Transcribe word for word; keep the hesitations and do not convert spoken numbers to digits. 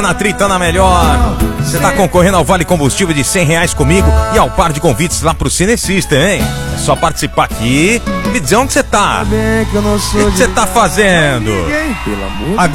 Na Trita, na melhor. Você tá concorrendo ao Vale Combustível de cem reais comigo e ao par de convites lá pro Cinecista, hein? É só participar aqui e me dizer onde você tá. O que você tá fazendo? Agora